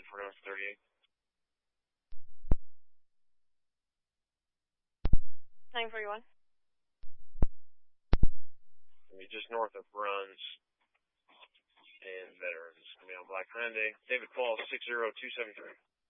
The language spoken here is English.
for North 38. 941. Gonna be just north of Bruns and Veterans. Gonna be on Black Hyundai. David Paul, 60273.